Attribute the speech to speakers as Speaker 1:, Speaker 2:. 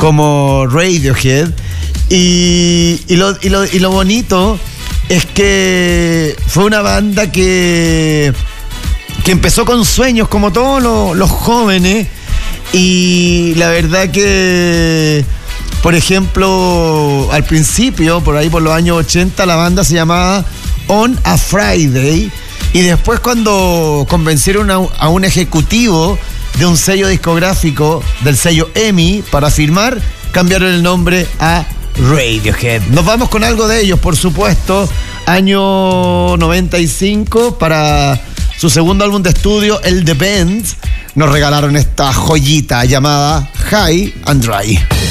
Speaker 1: como Radiohead. Y lo bonito es que fue una banda que empezó con sueños como todos los jóvenes, y la verdad que, por ejemplo, al principio, por ahí por los años 80, la banda se llamaba On a Friday, y después cuando convencieron a un ejecutivo de un sello discográfico, del sello EMI, para firmar, cambiaron el nombre a Radiohead. Nos vamos con algo de ellos, por supuesto. Año 95, para su segundo álbum de estudio, el The Bend, nos regalaron esta joyita llamada High and Dry.